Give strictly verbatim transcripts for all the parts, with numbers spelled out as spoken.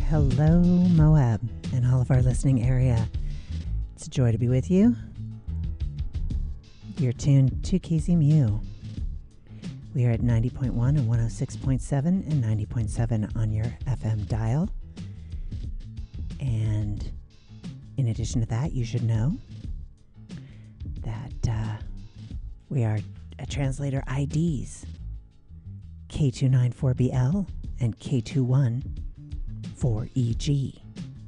Hello, Moab, and all of our listening area. It's a joy to be with you. You're tuned to K Z M U. We are at ninety point one and one oh six point seven and ninety point seven on your F M dial. And in addition to that, you should know that uh, we are at translator I Ds K two nine four B L and K two one four E G.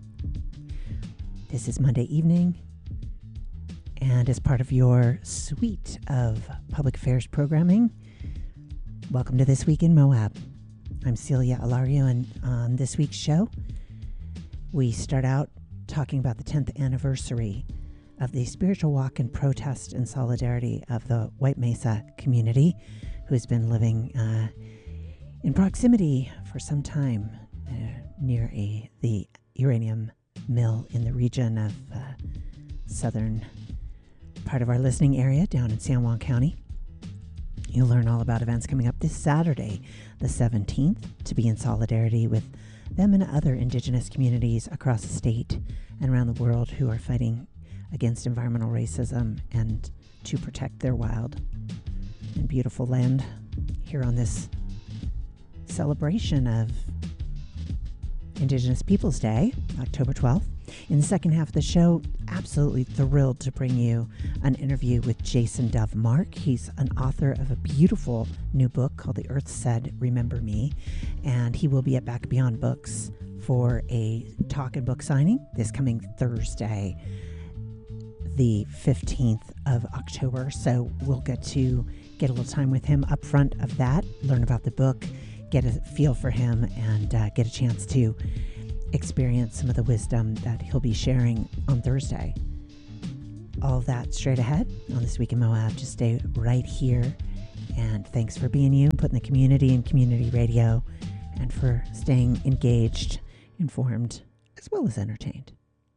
This is Monday evening, and as part of your suite of public affairs programming, welcome to This Week in Moab. I'm Celia Alario, and on this week's show, we start out talking about the tenth anniversary of the spiritual walk and protest and solidarity of the White Mesa community, who has been living uh, in proximity for some time uh, near a the uranium mill in the region of uh, southern part of our listening area down in San Juan County. You'll learn all about events coming up this Saturday, the seventeenth, to be in solidarity with them and other indigenous communities across the state and around the world who are fighting against environmental racism and to protect their wild and beautiful land here on this celebration of Indigenous Peoples Day, October twelfth. In the second half of the show, absolutely thrilled to bring you an interview with Jason Dove Mark. He's an author of a beautiful new book called The Earth Said, Remember Me, and he will be at Back Beyond Books for a talk and book signing this coming Thursday, the fifteenth of October. So we'll get to get a little time with him up front of that, learn about the book, get a feel for him, and uh, get a chance to experience some of the wisdom that he'll be sharing on Thursday. All of that straight ahead on This Week in Moab. Just stay right here. And thanks for being you, putting the community in community radio, and for staying engaged, informed, as well as entertained.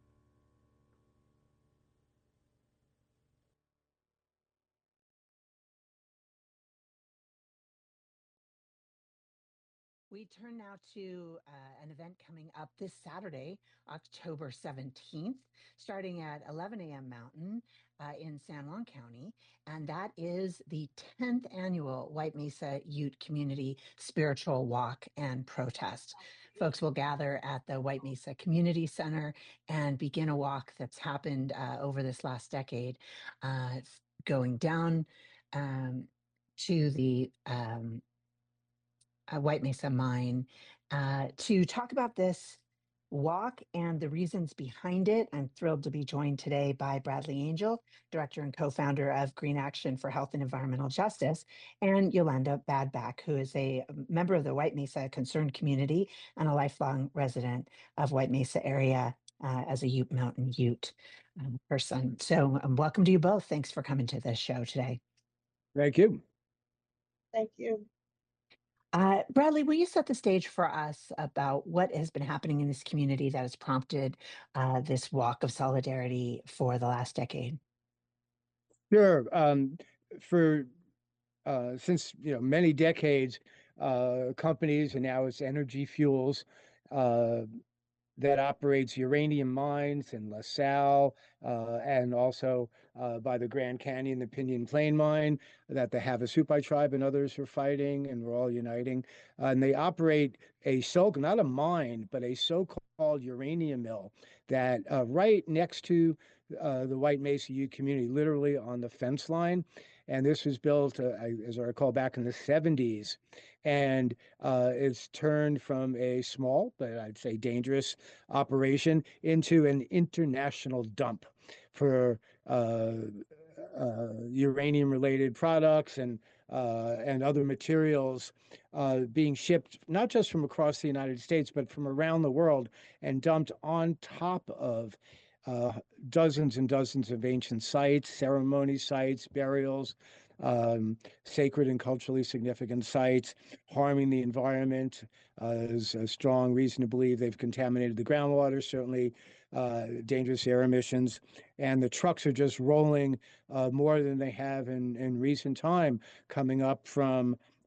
We turn now to uh, an event coming up this Saturday, October seventeenth, starting at eleven a.m. Mountain uh, in San Juan County. And that is the tenth annual White Mesa Ute Community Spiritual Walk and Protest. Folks will gather at the White Mesa Community Center and begin a walk that's happened uh, over this last decade, uh, going down um, to the um, uh, White Mesa Mine uh, to talk about this walk and the reasons behind it. I'm thrilled to be joined today by Bradley Angel, director and co-founder of Green Action for Health and Environmental Justice, and Yolanda Badback, who is a member of the White Mesa Concerned Community and a lifelong resident of White Mesa area uh, as a Ute Mountain Ute um, person. So um, welcome to you both. Thanks for coming to this show today. Thank you. Thank you. Uh, Bradley, will you set the stage for us about what has been happening in this community that has prompted uh, this walk of solidarity for the last decade? Sure. Um, for uh, since you know many decades, uh, companies and now it's Energy Fuels uh, that operates uranium mines in La Salle uh, and also uh, by the Grand Canyon, the Pinyon Plain mine that the Havasupai tribe and others are fighting, and we're all uniting. Uh, and they operate a so not a mine, but a so-called uranium mill that uh, right next to uh, the White Mesa Ute community, literally on the fence line. And this was built, uh, as I recall, back in the seventies. And uh, it's turned from a small, but I'd say dangerous operation into an international dump for uh, uh, uranium-related products and uh, and other materials uh, being shipped not just from across the United States, but from around the world and dumped on top of uh, dozens and dozens of ancient sites, ceremony sites, burials, um, sacred and culturally significant sites, harming the environment. Uh, there's a strong reason to believe they've contaminated the groundwater, certainly uh, dangerous air emissions. And the trucks are just rolling uh, more than they have in, in recent time, coming up from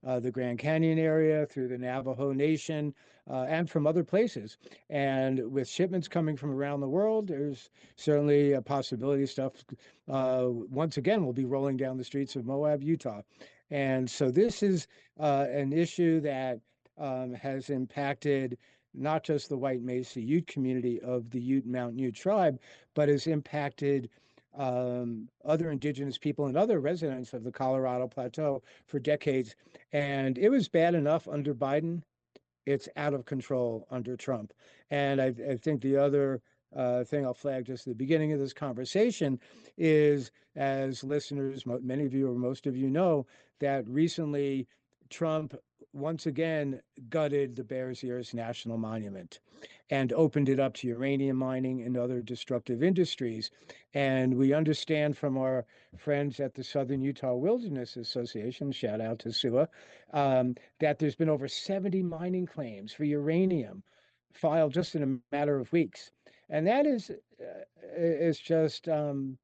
uh, the Grand Canyon area, through the Navajo Nation, uh, and from other places. And with shipments coming from around the world, there's certainly a possibility stuff uh, once again will be rolling down the streets of Moab, Utah. And so this is uh, an issue that um, has impacted not just the White Mesa Ute community of the Ute Mountain Ute tribe, but has impacted um, other indigenous people and other residents of the Colorado Plateau for decades. And it was bad enough under Biden. It's out of control under Trump. And I, I think the other uh, thing I'll flag just at the beginning of this conversation is, as listeners, many of you or most of you know, that recently Trump once again gutted the Bears Ears National Monument and opened it up to uranium mining and other destructive industries. And we understand from our friends at the Southern Utah Wilderness Association, shout out to S U A, um, that there's been over seventy mining claims for uranium filed just in a matter of weeks. And that is, uh, is just um,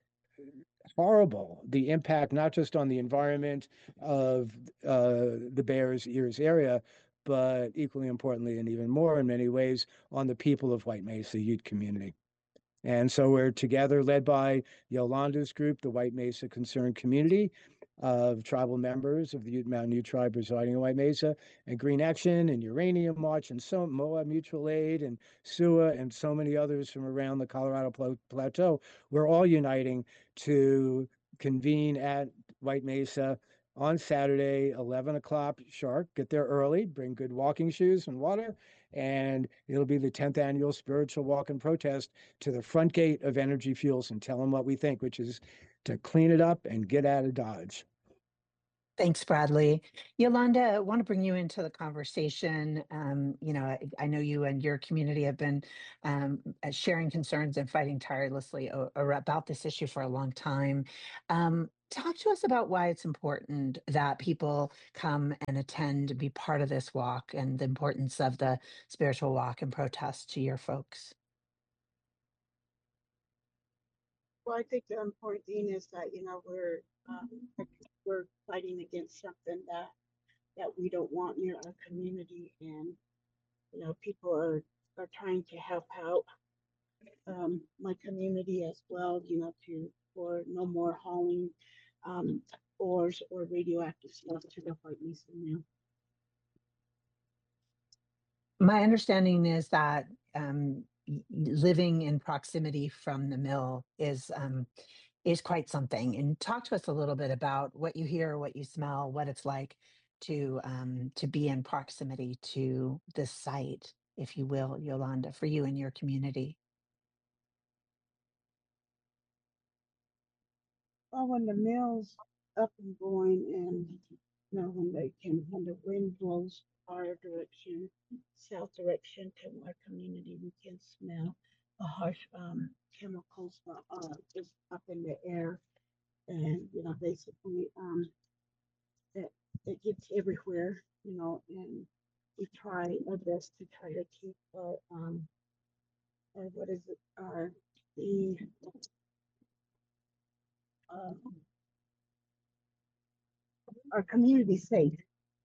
horrible, the impact, not just on the environment of uh, the Bears Ears area, but equally importantly, and even more in many ways, on the people of White Mesa Ute community. And so we're together, led by Yolanda's group, the White Mesa Concerned Community of tribal members of the Ute Mountain Ute tribe residing in White Mesa, and Green Action and Uranium Watch and so Moab Mutual Aid and S U A and so many others from around the Colorado Plateau. We're all uniting to convene at White Mesa on Saturday, eleven o'clock sharp. Get there early, bring good walking shoes and water, and it'll be the tenth annual spiritual walk and protest to the front gate of Energy Fuels and tell them what we think, which is to clean it up and get out of Dodge. Thanks, Bradley. Yolanda, I want to bring you into the conversation. Um, you know, I, I know you and your community have been um, sharing concerns and fighting tirelessly o- about this issue for a long time. Um, talk to us about why it's important that people come and attend and be part of this walk, and the importance of the spiritual walk and protest to your folks. Well, I think the important thing is that, you know, we're, um, we're fighting against something that, that we don't want near our community. And, you know, people are, are trying to help out, um, my community as well, you know, to, for no more hauling, um, ores or radioactive stuff to the White Mesa Mill. My understanding is that um, y- y- living in proximity from the mill is um, is quite something. And talk to us a little bit about what you hear, what you smell, what it's like to um, to be in proximity to this site, if you will, Yolanda, for you and your community. Well, when the mill's up and going, and you know, when they can, when the wind blows our direction, south direction to our community, we can smell the harsh um, chemicals that are just up in the air, and you know, basically, um, it it gets everywhere, you know, and we try our best to try to keep our um, our what is it, our the um, our community safe.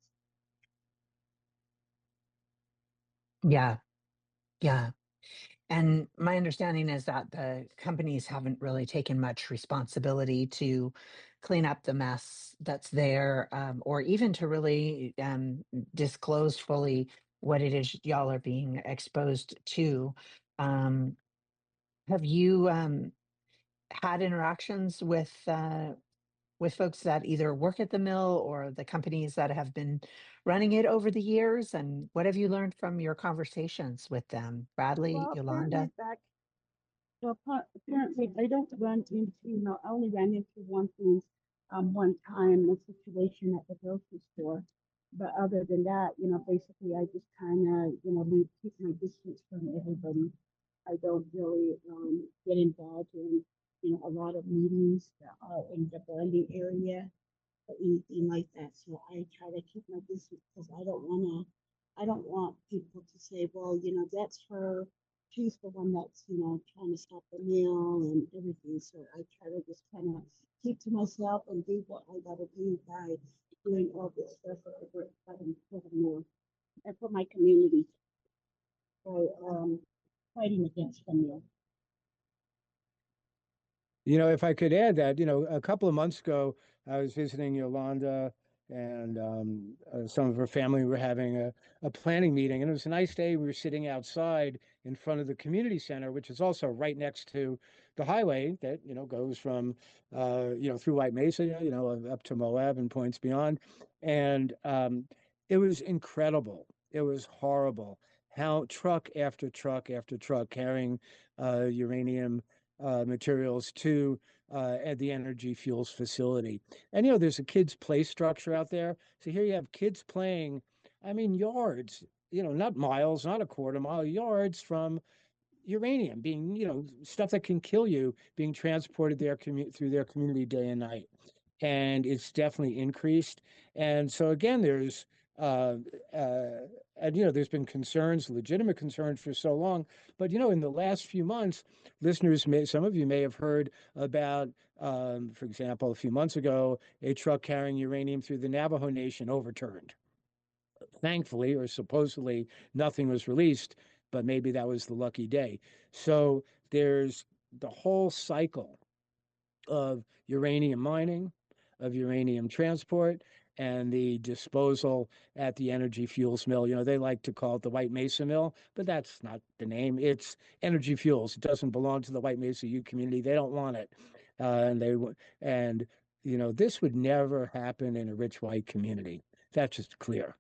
Yeah, yeah. And my understanding is that the companies haven't really taken much responsibility to clean up the mess that's there, um, or even to really um, disclose fully what it is y'all are being exposed to. Um, have you um, had interactions with uh, with folks that either work at the mill or the companies that have been running it over the years? And what have you learned from your conversations with them, Bradley, Well, apparently Yolanda? back, well, appa- apparently I don't run into, you know, I only ran into one thing, um, one time, a situation at the grocery store. But other than that, you know, basically I just kind of, you know, leave, keep my distance from everybody. I don't really, um, get involved in, you know, a lot of meetings that are in the branding area or anything like that. So I try to keep my distance because I don't want to, I don't want people to say, well, you know, that's her. She's the one that's, you know, trying to stop the meal and everything. So I try to just kind of keep to myself and do what I got to do by doing all this stuff for the great fighting for the mill and for my community by um, fighting against the mill. You know, if I could add that, you know, a couple of months ago, I was visiting Yolanda and um, uh, some of her family were having a, a planning meeting, and it was a nice day. We were sitting outside in front of the community center, which is also right next to the highway that, you know, goes from, uh, you know, through White Mesa, you know, up to Moab and points beyond. And um, it was incredible. It was horrible how truck after truck after truck carrying uh, uranium uh, materials to uh, at the Energy Fuels facility. And, you know, there's a kids' play structure out there. So here you have kids playing, I mean, yards, you know, not miles, not a quarter mile, yards from uranium being, you know, stuff that can kill you being transported there commu- through their community day and night. And it's definitely increased. And so again, there's uh, uh, and you know, there's been concerns, legitimate concerns for so long. But you know, in the last few months, listeners may, some of you may have heard about, um, for example, a few months ago, a truck carrying uranium through the Navajo Nation overturned. Thankfully, or supposedly, nothing was released, but maybe that was the lucky day. So there's the whole cycle of uranium mining, of uranium transport, and the disposal at the Energy Fuels mill. You know, they like to call it the White Mesa mill, but that's not the name. It's Energy Fuels. It doesn't belong to the White Mesa Ute community. They don't want it, uh, and they and you know this would never happen in a rich white community. That's just clear.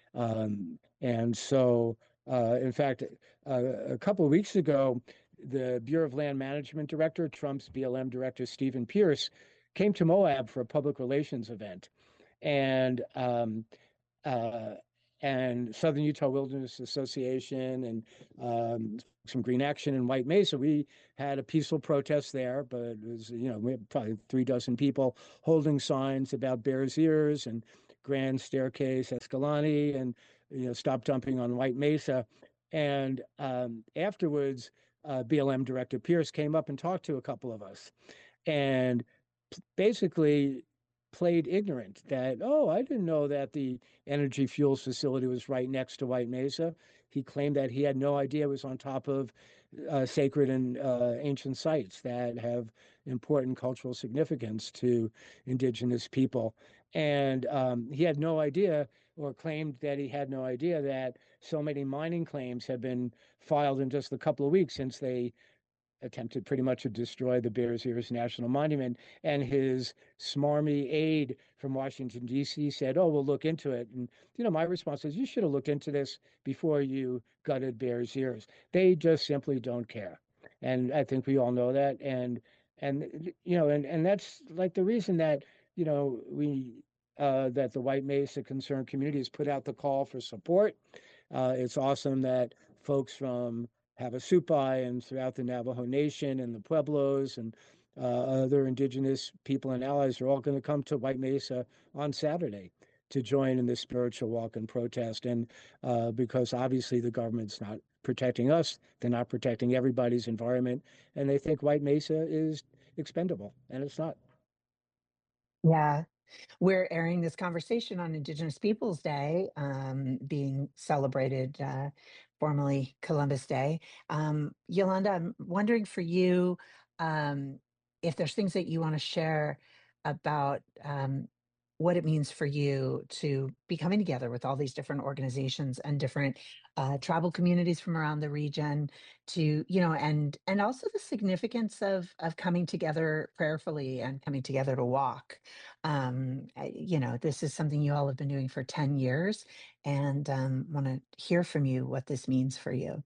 Um, and so, uh, in fact, uh, a couple of weeks ago, the Bureau of Land Management Director, Trump's B L M Director, Stephen Pierce, came to Moab for a public relations event. And um, uh, and Southern Utah Wilderness Association and um, some Green Action in White Mesa, we had a peaceful protest there, but it was, you know, we had probably three dozen people holding signs about Bears Ears and Grand Staircase Escalante and, you know, stop dumping on White Mesa. And um, afterwards, uh, B L M Director Pierce came up and talked to a couple of us and basically played ignorant that, oh, I didn't know that the Energy Fuels facility was right next to White Mesa. He claimed that he had no idea it was on top of uh, sacred and uh, ancient sites that have important cultural significance to indigenous people. And um, he had no idea, or claimed that he had no idea, that so many mining claims have been filed in just a couple of weeks since they attempted pretty much to destroy the Bears Ears National Monument. And his smarmy aide from Washington, D C said, oh, we'll look into it. And, you know, my response is, you should have looked into this before you gutted Bears Ears. They just simply don't care. And I think we all know that. And, and, you know, and, and that's like the reason that, you know, we, uh, that the White Mesa Concerned Community has put out the call for support. Uh, it's awesome that folks from Havasupai and throughout the Navajo Nation and the Pueblos and uh, other indigenous people and allies are all going to come to White Mesa on Saturday to join in this spiritual walk and protest. And uh, because obviously the government's not protecting us, they're not protecting everybody's environment, and they think White Mesa is expendable, and it's not. Yeah. We're airing this conversation on Indigenous Peoples Day, um, being celebrated uh, formally Columbus Day. Um, Yolanda, I'm wondering for you um, if there's things that you want to share about um, what it means for you to be coming together with all these different organizations and different uh, tribal communities from around the region to, you know, and and also the significance of of coming together prayerfully and coming together to walk. Um, I- you know, this is something you all have been doing for ten years, and um, want to hear from you what this means for you.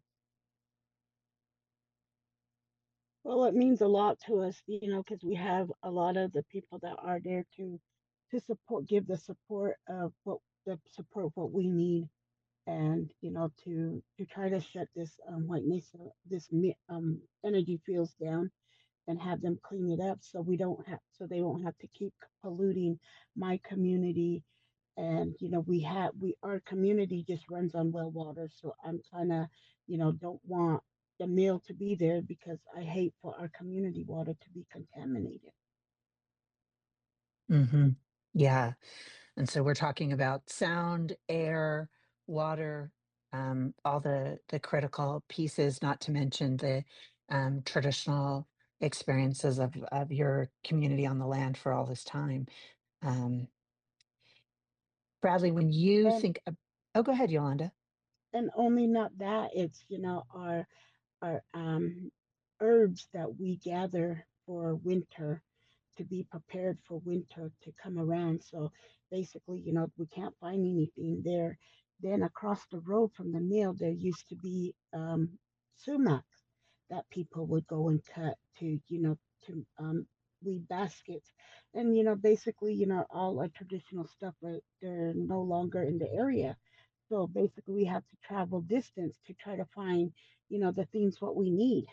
Well, it means a lot to us, you know, because we have a lot of the people that are there to to support, give the support of what the support what we need, and you know, to to try to shut this um, White Mesa this mi- um energy fields down and have them clean it up so we don't have so they won't have to keep polluting my community. And you know, we have we our community just runs on well water, so I'm kind of, you know, don't want the mill to be there because I hate for our community water to be contaminated. Hmm. Yeah. And so we're talking about sound, air, water, um, all the, the critical pieces, not to mention the um, traditional experiences of, of your community on the land for all this time. Um, Bradley, when you And think, of, oh, go ahead, Yolanda. and only not that, it's, you know, our our um herbs that we gather for winter to be prepared for winter to come around. So basically, you know, we can't find anything there. Then across the road from the mill, there used to be um, sumac that people would go and cut to, you know, to um, weave baskets. And, you know, basically, you know, all our traditional stuff, are, they're no longer in the area. So basically, we have to travel distance to try to find, you know, the things what we need.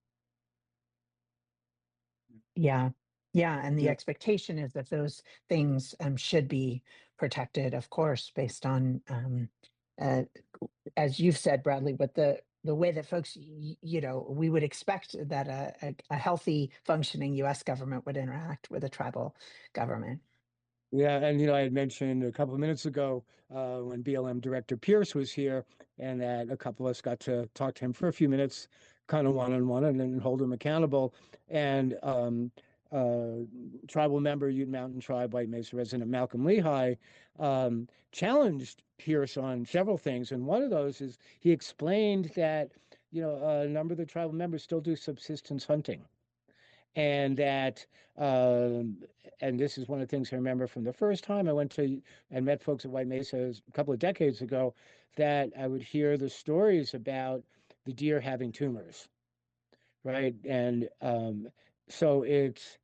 Yeah. Yeah. And the Yeah. expectation is that those things um, should be protected, of course, based on, um, uh, as you've said, Bradley, with the, the way that folks, y- you know, we would expect that a, a, a healthy functioning U S government would interact with a tribal government. Yeah, and you know, I had mentioned a couple of minutes ago uh, when B L M Director Pierce was here, and that a couple of us got to talk to him for a few minutes, kind of one on one, and then hold him accountable. And um, uh, tribal member, Ute Mountain Tribe, White Mesa resident Malcolm Lehigh, um, challenged Pierce on several things, and one of those is he explained that you know a number of the tribal members still do subsistence hunting, and that um, and this is one of the things I remember from the first time I went to and met folks at White Mesa a couple of decades ago, that I would hear the stories about the deer having tumors, right? And um, so it's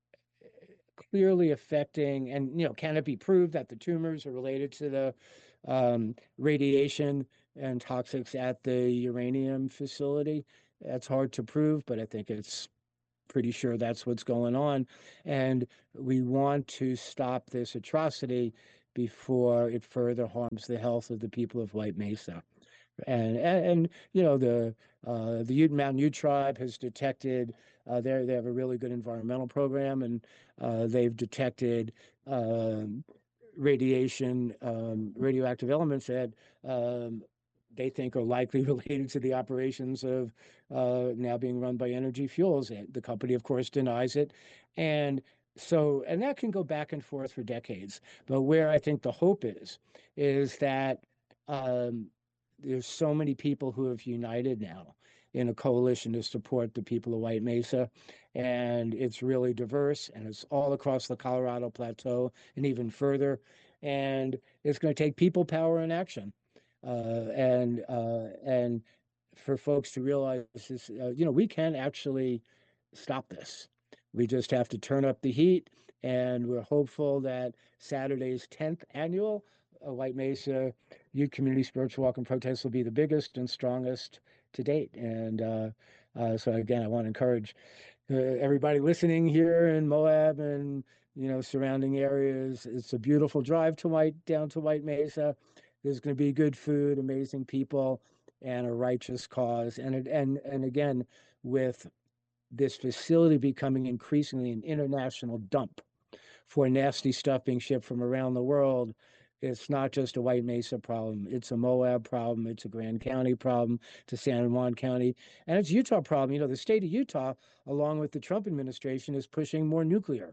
clearly affecting, and you know, can it be proved that the tumors are related to the um, radiation and toxics at the uranium facility? That's hard to prove, but I think it's pretty sure that's what's going on. And we want to stop this atrocity before it further harms the health of the people of White Mesa. And, and, and you know, the uh, the Ute Mountain Ute Tribe has detected, uh, they they have a really good environmental program, and uh, they've detected um, radiation, um, radioactive elements that um, they think are likely related to the operations of uh, now being run by Energy Fuels. The company, of course, denies it. And so, and that can go back and forth for decades. But where I think the hope is, is that um, there's so many people who have united now in a coalition to support the people of White Mesa. And it's really diverse, and it's all across the Colorado Plateau and even further. And it's going to take people power and action. Uh, and uh, and for folks to realize this, uh, you know, we can actually stop this. We just have to turn up the heat, and we're hopeful that Saturday's tenth annual uh, White Mesa Ute Community Spiritual Walk and Protest will be the biggest and strongest to date. And uh, uh, so again, I want to encourage uh, everybody listening here in Moab and you know surrounding areas. It's a beautiful drive to White down to White Mesa. There's going to be good food, amazing people, and a righteous cause. And it, and and again, with this facility becoming increasingly an international dump for nasty stuff being shipped from around the world, it's not just a White Mesa problem. It's a Moab problem. It's a Grand County problem. It's a San Juan County. And it's a Utah problem. You know, the state of Utah, along with the Trump administration, is pushing more nuclear,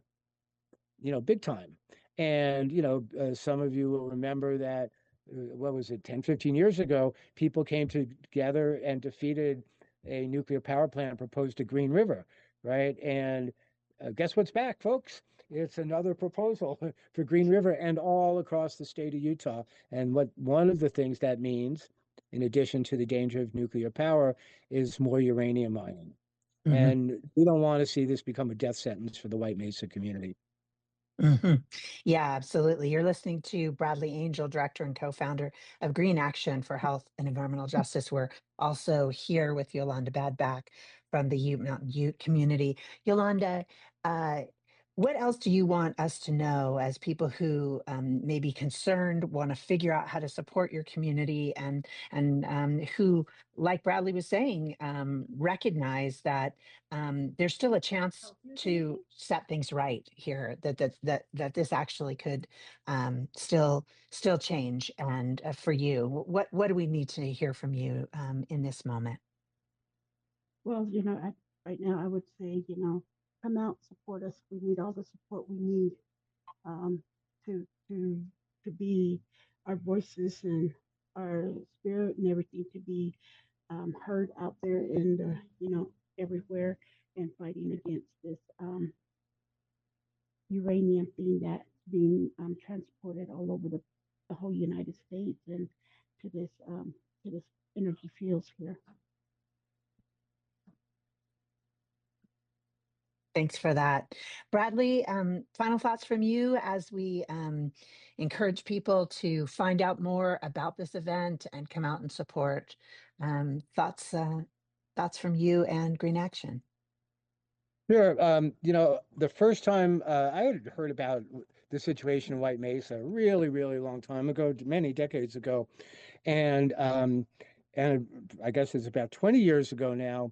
you know, big time. And, you know, uh, some of you will remember that, uh, what was it, ten, fifteen years ago, people came together and defeated a nuclear power plant proposed at Green River, right? And uh, guess what's back, folks? It's another proposal for Green River and all across the state of Utah. And what one of the things that means, in addition to the danger of nuclear power, is more uranium mining. Mm-hmm. And we don't want to see this become a death sentence for the White Mesa community. Mm-hmm. Yeah, absolutely. You're listening to Bradley Angel, director and co-founder of Green Action for Health and Environmental Justice. We're also here with Yolanda Badback from the Ute Mountain Ute community. Yolanda, uh, What else do you want us to know as people who um, may be concerned, want to figure out how to support your community, and and um, who, like Bradley was saying, um, recognize that um, there's still a chance to set things right here. That that that that this actually could um, still still change. And uh, for you, what what do we need to hear from you um, in this moment? Well, you know, I, right now I would say, you know, come out, support us. We need all the support we need um, to to to be our voices and our spirit and everything to be um, heard out there in the, you know, everywhere and fighting against this um, uranium thing that's being um, transported all over the, the whole United States and to this um, to this energy fields here. Thanks for that. Bradley, um, final thoughts from you as we um, encourage people to find out more about this event and come out and support. Um, thoughts, uh, thoughts from you and Green Action. Sure. Um, you know, the first time uh, I had heard about the situation in White Mesa, a really, really long time ago, many decades ago, and um, and I guess it's about twenty years ago now.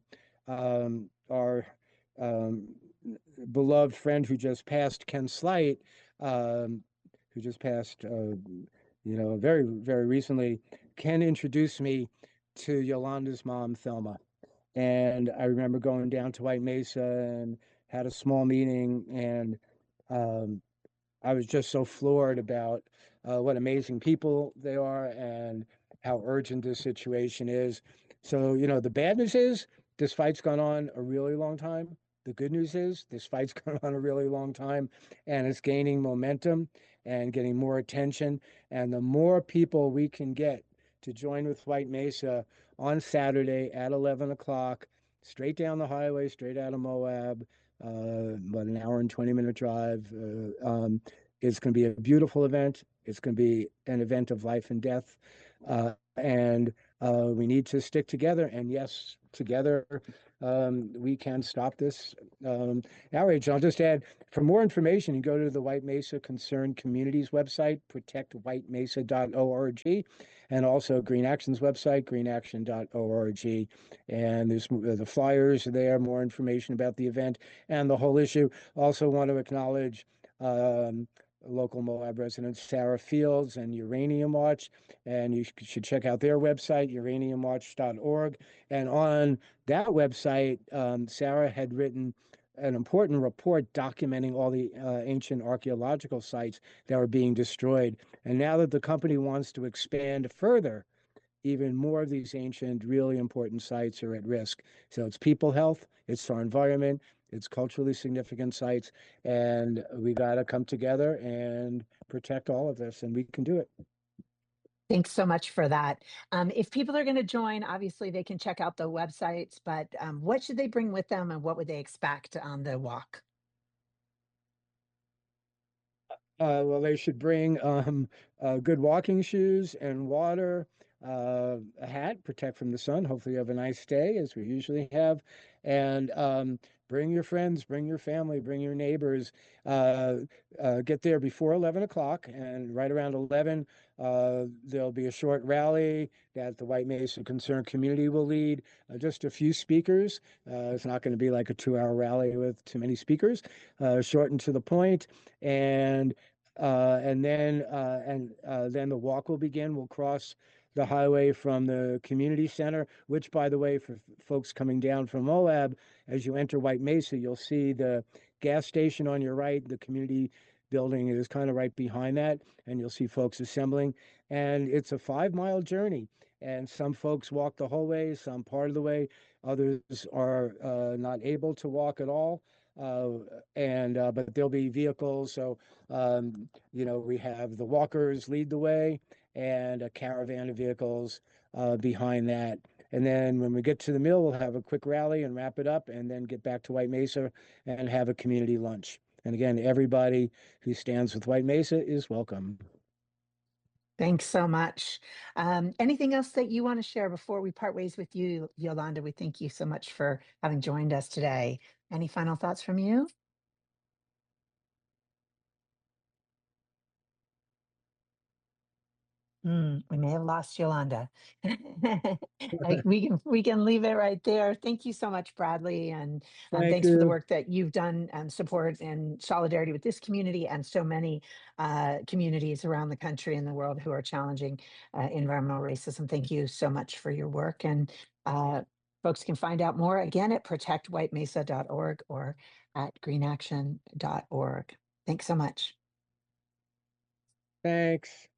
Um, our um, beloved friend who just passed, Ken Slight, um, who just passed, uh, you know, very, very recently. Ken introduced me to Yolanda's mom, Thelma. And I remember going down to White Mesa and had a small meeting, and um, I was just so floored about uh, what amazing people they are and how urgent this situation is. So, you know, the bad news is this fight's gone on a really long time. The good news is this fight's gone on a really long time, and it's gaining momentum and getting more attention. And the more people we can get to join with White Mesa on Saturday at eleven o'clock, straight down the highway, straight out of Moab, uh, about an hour and twenty minute drive. Uh, um, it's going to be a beautiful event. It's going to be an event of life and death. Uh, and uh, we need to stick together. And yes, together um, we can stop this um, outrage. I'll just add, for more information, you go to the White Mesa Concerned Communities website, protect white mesa dot org, and also Green Action's website, green action dot org. And there's the flyers there, more information about the event and the whole issue. Also want to acknowledge um, local Moab resident Sarah Fields and Uranium Watch, and you should check out their website, uranium watch dot org. And on that website, um, Sarah had written an important report documenting all the uh, ancient archaeological sites that were being destroyed. And now that the company wants to expand further, even more of these ancient, really important sites are at risk. So it's people health, it's our environment, it's culturally significant sites, and we got to come together and protect all of this, and we can do it. Thanks so much for that. Um, if people are going to join, obviously they can check out the websites, but um, what should they bring with them and what would they expect on the walk? Uh, well, they should bring um, uh, good walking shoes and water, uh, a hat, protect from the sun. Hopefully, you have a nice day, as we usually have. And um, bring your friends, bring your family, bring your neighbors. Uh, uh, get there before eleven o'clock, and right around eleven, uh, there'll be a short rally that the White Mesa Concerned Community will lead. Uh, just a few speakers. Uh, it's not going to be like a two hour rally with too many speakers, uh, short and to the point. And uh, and then uh, and uh, then the walk will begin. We'll cross the highway from the community center, which, by the way, for folks coming down from Moab, as you enter White Mesa, you'll see the gas station on your right. The community building is kind of right behind that, and you'll see folks assembling. And it's a five mile journey. And some folks walk the whole way, some part of the way. Others are uh, not able to walk at all. Uh, and uh, but there'll be vehicles. So um, you know, we have the walkers lead the way and a caravan of vehicles uh, behind that. And then when we get to the mill, we'll have a quick rally and wrap it up, and then get back to White Mesa and have a community lunch. And again, everybody who stands with White Mesa is welcome. Thanks so much. Um, anything else that you want to share before we part ways with you, Yolanda? We thank you so much for having joined us today. Any final thoughts from you? Hmm, we may have lost Yolanda. Like, we can we can leave it right there. Thank you so much, Bradley, and um, Thank thanks for the you. work that you've done and support and solidarity with this community and so many uh, communities around the country and the world who are challenging uh, environmental racism. Thank you so much for your work. And uh, folks can find out more again at protect white mesa dot org or at green action dot org. Thanks so much. Thanks.